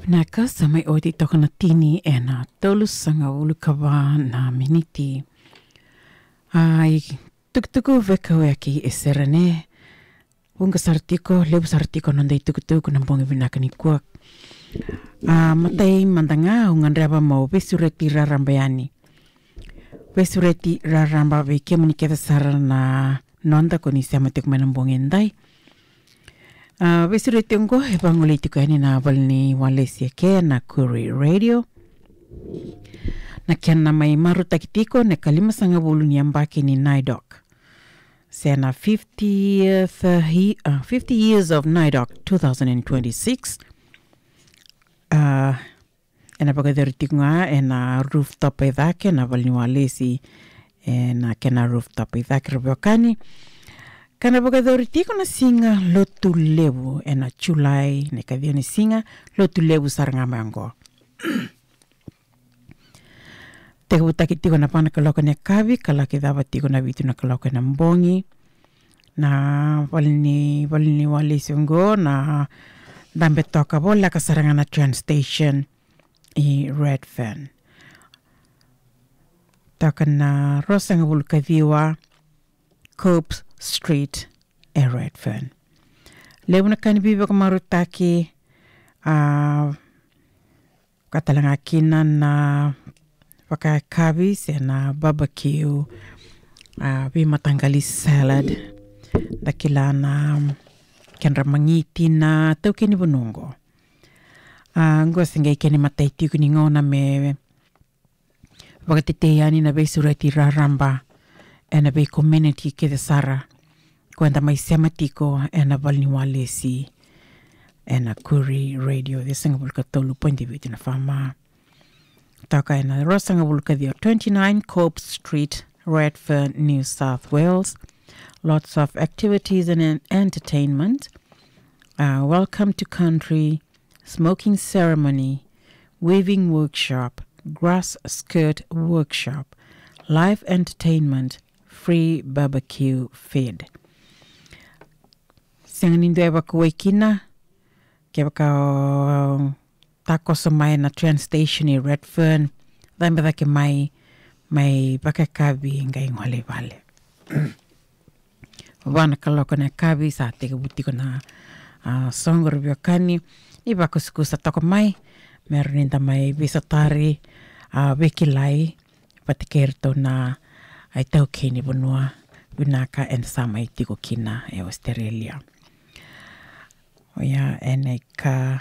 Naka samai oti tokana tini e nā tolu sanga ulukawa nā miniti. Ai tukutuku vekau aki e serane. Unga sartiko, lebu sartiko nandai tukutuku nambongi vinaka ni kuak. Matai mandanga ungan raba mau vesureti rarambayani. Vesureti raramba veke muniketa sarana nonda koni samatik manambongi ndai. Vesureti ungo hebangulitiko yani na walni walesia ke na Kuri Radio. Na kiana mai marutakitiko ne kalima sanga bulu ni ambaki ni NIDOC. Sena 50 years of NIDOC 2026. Ena pagkaderitiku nga ena rooftop idake na walni walesi ena kena rooftop idake rabiokani. Kana pagkaderitiku na singa lotu lewu ena chulai ne kadhio ni singa lotu lewu sarangama yango. Teka butakitiko na pana kaloko ne kavi kalaki dabatiko na vitu na kaloko na mbongi na walini walesi ungo na dambe toka bola kasarangana train station I Redfern. Toka na rosanga bulkadhiwa Cope Street e Redfern. Lewu na kanibiba kamarutaki katalanga kina na waka kabis na barbecue bimatangali salad dakila na kenra mangiti na tau keni bunungo ngua singa keni mataiti kuni ngona me wakatiteyani na bei surati raramba na bei community ke sara kwenda mai sematiko na valni walesi na Kuri Radio the single katolu point vitu na fama taka na rosanga bulkadio 29 Cope Street Redfern New South Wales. Lots of activities and entertainment. Welcome to country, smoking ceremony, weaving workshop, grass skirt workshop, live entertainment, free barbecue feed. Singanindo eba kuwaikina, kebaka tako sa mai na train station I Redfern, dhambe dhake mai baka kabi ngai ngole vale. Wana kaloko na kabi sa teka butiko na songor biokani I bako sukusa toko mai meroninda mai visatari wekilai patikerto na ai tau keni bunua binaka en sama tiko kina e Australia. Oya eneka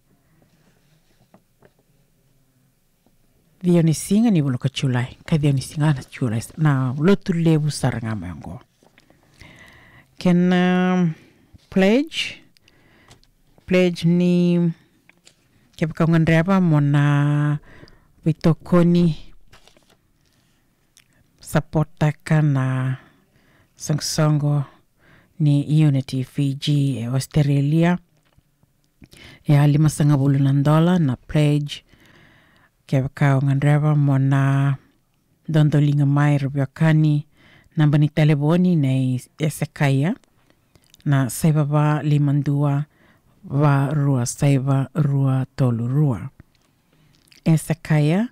Dioni singa ni bulo kachulai ka dioni singa na chulai na lotu lebu sarangama yango. Can pledge ni kepaka ngandreba mona vitokoni supportaka na songsongo ni Unity Fiji e Australia ya $5 na pledge kepaka ngandreba mona dondolinga mai rubiakani namba ni teleboni nei esekaya na saibaba limandua va rua saiba rua tolu rua. Esekaya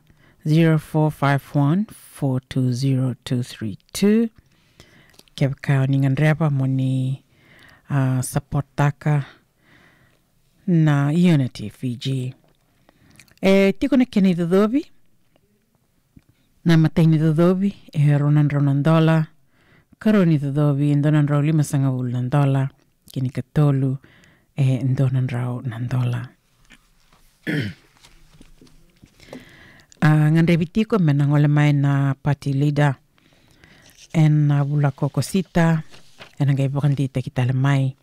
0451420232 kebka ninganreba moni supportaka na Unity Fiji. Tiko na keni dodobi na mateni dodobi ronan dola karoni dodobi ndonan rau $5 kini katolu ndonan rau $9. Ngandrebitiko menangole mai na party leader en bula kokosita ngai bokandita kitale mai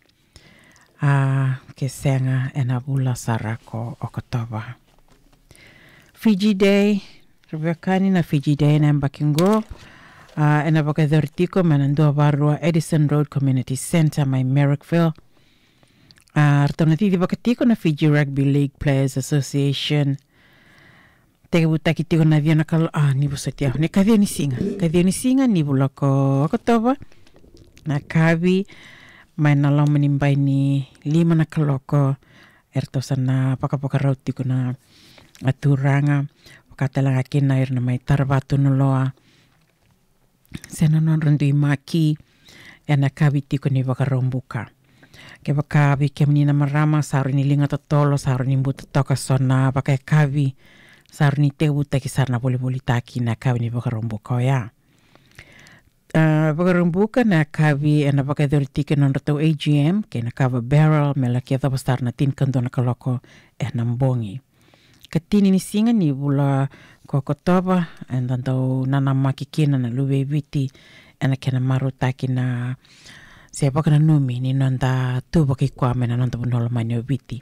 kesenga en bula sarako Oktoba. Fiji Day Rebekani na Fiji Day na mbakingo ena bakadhertiko manandua barua Edison Road Community Center my Merrickville. Artonatiti bakatiko na Fiji Rugby League Players Association. Teka butakitiko na diana kalo ni busatia ne kadhio ni singa ni bulako Oktoba na kabi mai na lomani mbai ni 5 na kaloko erto sana pakapakarau tiko na aturanga wakatalanga kina na mai tarabatu noloa sena non rendui maki ena kawi tiko ni wakarombuka ke wakawi ke menina marama saru ni linga totolo saru ni mbuta toka sona pakai kawi saru ni tewu taki sarna boli taki na kawi ni wakarombuka ya wakarombuka na kawi ena pakai dori tiko non rato AGM ke na kawa barrel mela kia tapastar na tin kandona kaloko ena mbongi katini ni singa ni bula kokotoba and tantau nana makikina na luwe viti ena kena maru taki na siapa kena numi ni nanda tu baki kwa mena nanda bunola manyo viti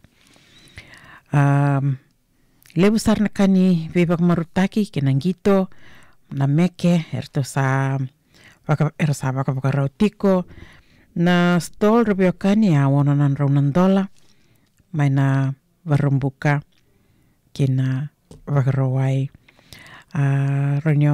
lebu sarna kani bebak maru taki kena ngito na meke erto sa baka rautiko na stol rubio kani ya wononan $1 maina varumbuka kena vakarawai ronyo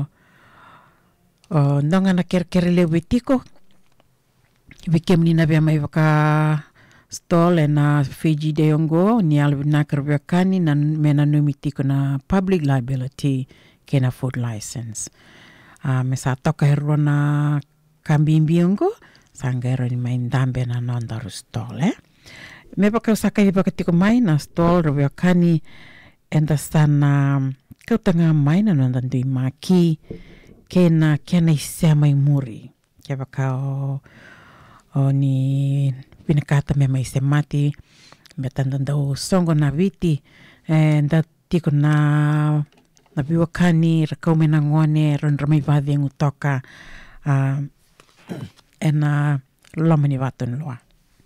ndonga na kere lebu tiko bikem ni nabe mai vaka stall na Fiji de ongo ni alvina kerbio kani na mena numi tiko na public liability kena food license mesa toka herona kambimbiungo sangero ni main dambe na nondaru stall me baka sakai baka tiko mai na stall rubio kani enda sana kautanga mai na nondandui maki kena isa mai muri kia baka o ni pinakata me mai se mati me tandandau songo na viti enda tiko na biwa kani rakau mena ngone ron ramai vadhi yang utoka ena lama ni watun loa.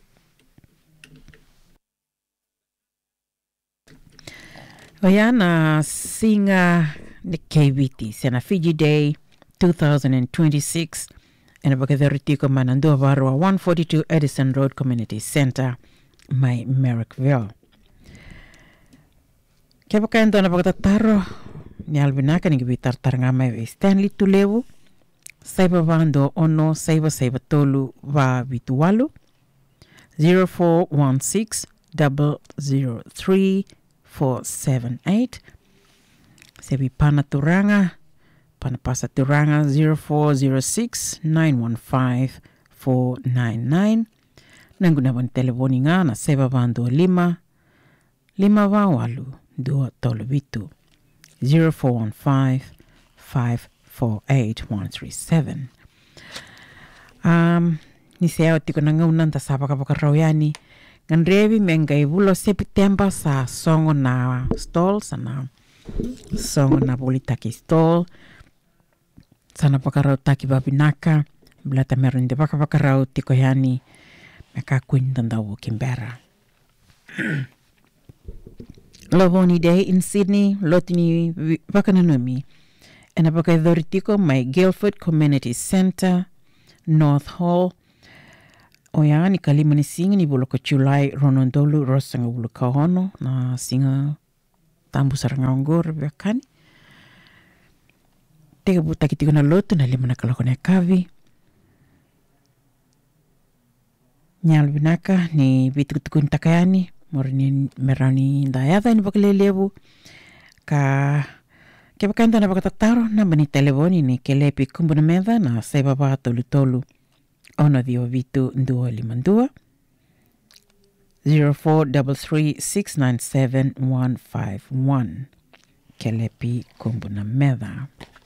Oyana singa ni KVT sena Fiji Day 2026 ena bakadharitiko manandua barua 142 Edison Road Community Center mai Merrickville. Kia bakaendo na bakatataro ni albinaka ni gibitar tarangama Stanley Tulewu saiba vando ono saiba tolu va vitualu 0416 003 478 sebi pana turanga pana pasa turanga 0406 915 499 nanguna bon telefoni nga na seba vando lima vawalu 2 tolu vitu 0415 548 137 ni sea tiko na ngaunan ta sabaka rauyani ngan revi mengai bulo September sa songo na stall sana songo na bolitaki stall sana pakarau taki babinaka blata meron de pakarau tiko yani meka kuindandau Kimbera Lovoni Day in Sydney lotini vakananomi ena pakadhoritiko mai Guildford Community Center North Hall Oya ni kalima ni singa ni bulo July ronondolu rosanga bulo kahono na singa tambu saranga ongor bekani tega buta kitiko na lotu na lima na kalakone kavi nyal binaka ni bitukun takayani morini merani ndayada ni bakalelebu ka kebakanda na bakatataro na bani telefoni ni kelepi kumbuna medha na seba ba tolu ono dio vitu ndua limandua 0433697151 kelepi kumbuna medha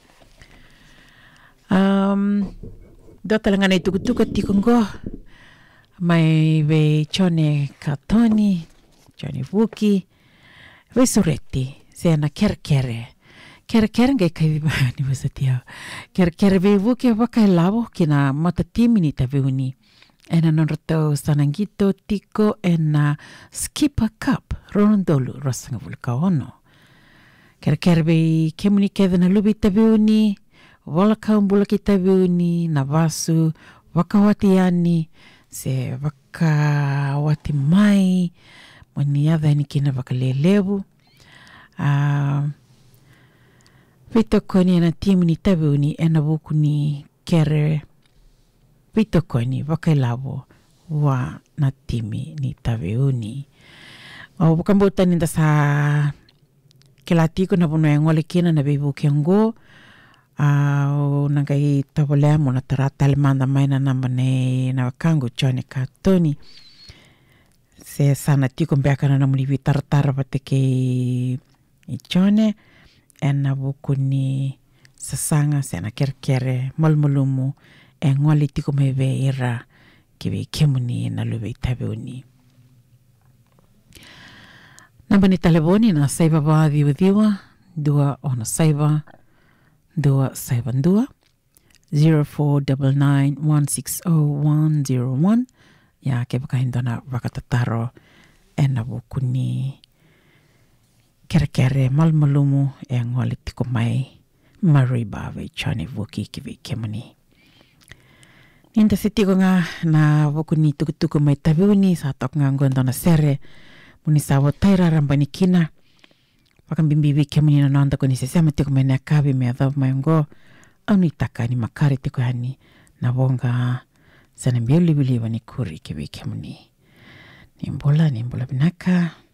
dota langana itukutuka tikungo mai ve chone katoni chone vuki ve sureti sena kerkere ngai kai ni wasatia kerkere ve vuki wakai lavo kina matatimi ni taviuni ena nonroto sanangito tiko ena skip a cup rondolu rosanga vulka ono kerkere ve kemuni kedana lubi taviuni wala kaumbula kitaviuni na vasu wakawatiani se wakawati mai mani yadha ni kina wakalelebu vitokoni na timu ni tabiuni ena buku ni kere vitokoni wakailabo wa na timi ni tabiuni O bukan ninda sa kelatiko na puno yang ngole kina na bebu kengo o nangai tabole mo na tarata le manda mai na namba ne na kango chone ka toni se sana tiko mbeka na muli vitar pateke i chone na buku ni sasanga se na kere malmulumu ngole tiko mebe ira kiwe kemuni na lube tabeuni. Namba ni telefoni na saiba ba diwa 2 0499160101 ya ke bakahindo na bakatataro na buku ni kere malmalumu ngole tiko mai mariba ve chane vuki kiwe kemuni. Ninda sitiko nga na buku ni tukutuku mai tabiuni sa tok nga ngondo na sere muni sawo taira rambani kina pakan bimbibi kemuni na nanda ko ni sesama tiko mai na kabi me adab mai ngo au ni taka ni makari tiko hani na bonga sana mbili wani kuri kiwi kemuni nimbola binaka